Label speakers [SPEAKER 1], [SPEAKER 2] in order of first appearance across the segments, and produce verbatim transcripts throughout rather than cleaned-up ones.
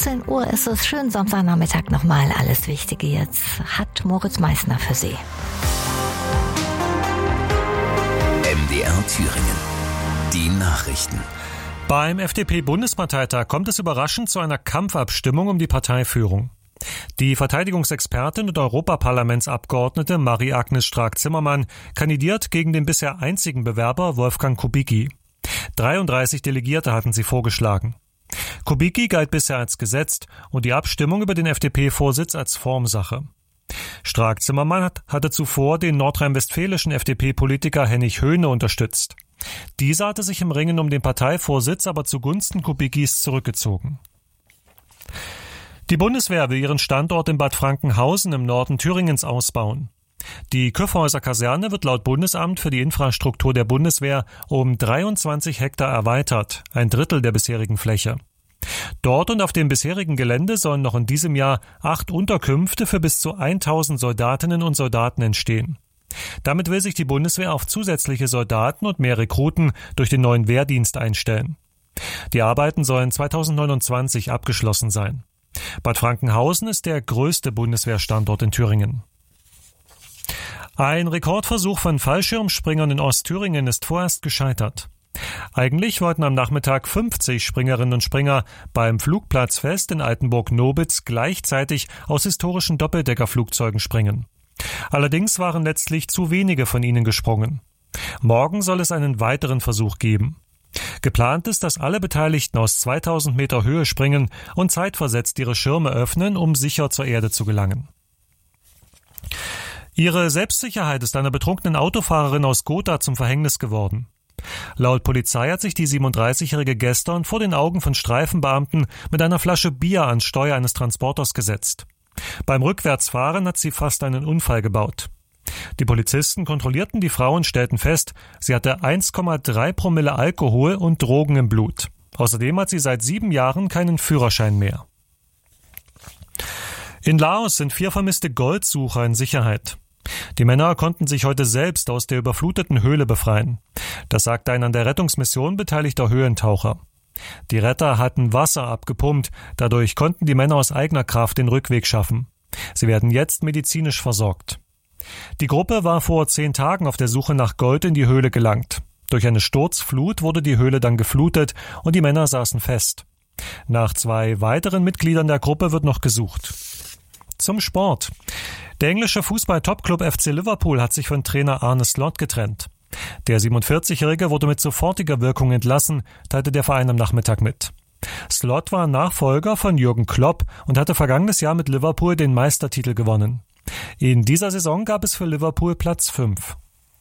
[SPEAKER 1] vierzehn Uhr ist es. Schönen Samstagnachmittag nochmal. Alles Wichtige jetzt hat Moritz Meissner für Sie.
[SPEAKER 2] M D R Thüringen. Die Nachrichten.
[SPEAKER 3] Beim F D P-Bundesparteitag kommt es überraschend zu einer Kampfabstimmung um die Parteiführung. Die Verteidigungsexpertin und Europaparlamentsabgeordnete Marie-Agnes Strack-Zimmermann kandidiert gegen den bisher einzigen Bewerber Wolfgang Kubicki. dreiunddreißig Delegierte hatten sie vorgeschlagen. Kubicki galt bisher als gesetzt und die Abstimmung über den F D P-Vorsitz als Formsache. Strack-Zimmermann hatte zuvor den nordrhein-westfälischen F D P-Politiker Hennig Höhne unterstützt. Dieser hatte sich im Ringen um den Parteivorsitz aber zugunsten Kubickis zurückgezogen. Die Bundeswehr will ihren Standort in Bad Frankenhausen im Norden Thüringens ausbauen. Die Kyffhäuser Kaserne wird laut Bundesamt für die Infrastruktur der Bundeswehr um dreiundzwanzig Hektar erweitert, ein Drittel der bisherigen Fläche. Dort und auf dem bisherigen Gelände sollen noch in diesem Jahr acht Unterkünfte für bis zu tausend Soldatinnen und Soldaten entstehen. Damit will sich die Bundeswehr auf zusätzliche Soldaten und mehr Rekruten durch den neuen Wehrdienst einstellen. Die Arbeiten sollen zweitausendneunundzwanzig abgeschlossen sein. Bad Frankenhausen ist der größte Bundeswehrstandort in Thüringen. Ein Rekordversuch von Fallschirmspringern in Ostthüringen ist vorerst gescheitert. Eigentlich wollten am Nachmittag fünfzig Springerinnen und Springer beim Flugplatzfest in Altenburg-Nobitz gleichzeitig aus historischen Doppeldeckerflugzeugen springen. Allerdings waren letztlich zu wenige von ihnen gesprungen. Morgen soll es einen weiteren Versuch geben. Geplant ist, dass alle Beteiligten aus zweitausend Meter Höhe springen und zeitversetzt ihre Schirme öffnen, um sicher zur Erde zu gelangen. Ihre Selbstsicherheit ist einer betrunkenen Autofahrerin aus Gotha zum Verhängnis geworden. Laut Polizei hat sich die siebenunddreißigjährige gestern vor den Augen von Streifenbeamten mit einer Flasche Bier ans Steuer eines Transporters gesetzt. Beim Rückwärtsfahren hat sie fast einen Unfall gebaut. Die Polizisten kontrollierten die Frau und stellten fest, sie hatte eins Komma drei Promille Alkohol und Drogen im Blut. Außerdem hat sie seit sieben Jahren keinen Führerschein mehr. In Laos sind vier vermisste Goldsucher in Sicherheit. Die Männer konnten sich heute selbst aus der überfluteten Höhle befreien. Das sagte ein an der Rettungsmission beteiligter Höhlentaucher. Die Retter hatten Wasser abgepumpt, dadurch konnten die Männer aus eigener Kraft den Rückweg schaffen. Sie werden jetzt medizinisch versorgt. Die Gruppe war vor zehn Tagen auf der Suche nach Gold in die Höhle gelangt. Durch eine Sturzflut wurde die Höhle dann geflutet und die Männer saßen fest. Nach zwei weiteren Mitgliedern der Gruppe wird noch gesucht. Zum Sport. Der englische Fußball-Topclub F C Liverpool hat sich von Trainer Arne Slot getrennt. Der siebenundvierzigjährige wurde mit sofortiger Wirkung entlassen, teilte der Verein am Nachmittag mit. Slot war Nachfolger von Jürgen Klopp und hatte vergangenes Jahr mit Liverpool den Meistertitel gewonnen. In dieser Saison gab es für Liverpool Platz fünf.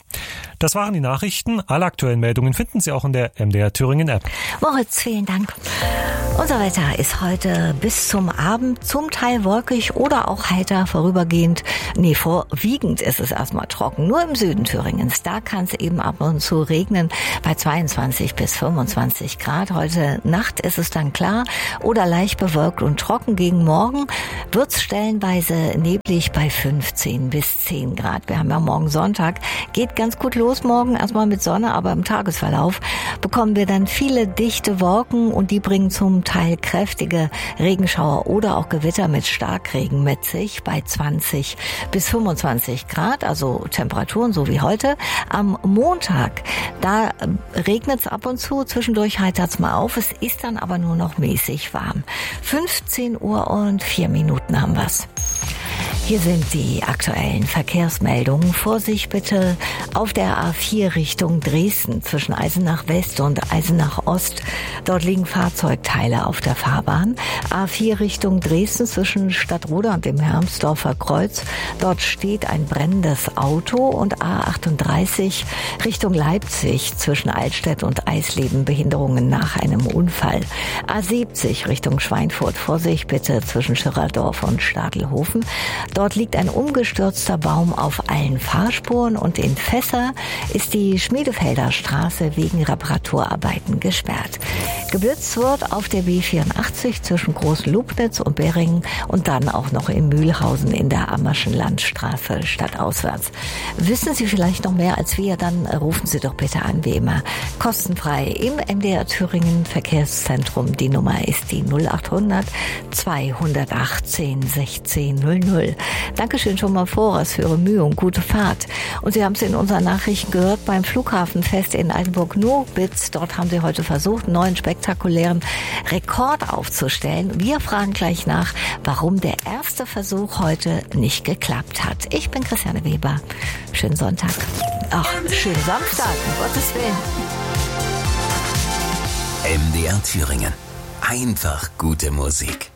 [SPEAKER 3] Das waren die Nachrichten. Alle aktuellen Meldungen finden Sie auch in der M D R Thüringen App.
[SPEAKER 1] Moritz, vielen Dank. Unser Wetter ist heute bis zum Abend zum Teil wolkig oder auch heiter vorübergehend. Nee, vorwiegend ist es erstmal trocken. Nur im Süden Thüringens. Da kann es eben ab und zu regnen bei zweiundzwanzig bis fünfundzwanzig Grad. Heute Nacht ist es dann klar oder leicht bewölkt und trocken. Gegen morgen wird es stellenweise neblig bei fünfzehn bis zehn Grad. Wir haben ja morgen Sonntag. Geht ganz gut los morgen, erstmal mit Sonne, aber im Tagesverlauf bekommen wir dann viele dichte Wolken und die bringen zum Teil kräftige Regenschauer oder auch Gewitter mit Starkregen mit sich bei zwanzig bis fünfundzwanzig Grad, also Temperaturen so wie heute. Am Montag, da regnet es ab und zu, zwischendurch heitert es mal auf, es ist dann aber nur noch mäßig warm. fünfzehn Uhr und vier Minuten haben wir's. Hier sind die aktuellen Verkehrsmeldungen. Vorsicht bitte auf der A vier Richtung Dresden zwischen Eisenach West und Eisenach Ost. Dort liegen Fahrzeugteile auf der Fahrbahn. A vier Richtung Dresden zwischen Stadtroda und dem Hermsdorfer Kreuz. Dort steht ein brennendes Auto. Und A achtunddreißig Richtung Leipzig zwischen Altstedt und Eisleben. Behinderungen nach einem Unfall. A siebzig Richtung Schweinfurt. Vorsicht bitte zwischen Schiraldorf und Stadelhofen. Dort Dort liegt ein umgestürzter Baum auf allen Fahrspuren und in Fässer ist die Schmiedefelder Straße wegen Reparaturarbeiten gesperrt. Geblitzt wird auf der B vierundachtzig zwischen Großlubnitz und Beringen und dann auch noch in Mühlhausen in der Ammerschen Landstraße stadtauswärts. Wissen Sie vielleicht noch mehr als wir, dann rufen Sie doch bitte an, wie immer, kostenfrei im M D R Thüringen Verkehrszentrum. Die Nummer ist die null achthundert zweihundertachtzehn sechzehn null null. Dankeschön schon mal voraus für Ihre Mühe und gute Fahrt. Und Sie haben es in unseren Nachrichten gehört, beim Flughafenfest in Altenburg-Nobitz, dort haben Sie heute versucht, einen neuen spektakulären Rekord aufzustellen. Wir fragen gleich nach, warum der erste Versuch heute nicht geklappt hat. Ich bin Christiane Weber. Schönen Sonntag. Ach, schönen Samstag, um Gottes Willen.
[SPEAKER 2] M D R Thüringen. Einfach gute Musik.